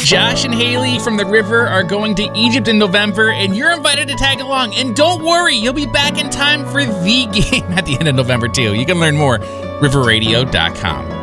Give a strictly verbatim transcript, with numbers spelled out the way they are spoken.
Josh and Haley from the River are going to Egypt in November, and you're invited to tag along. And don't worry, you'll be back in time for the game at the end of November, too. You can learn more, river radio dot com.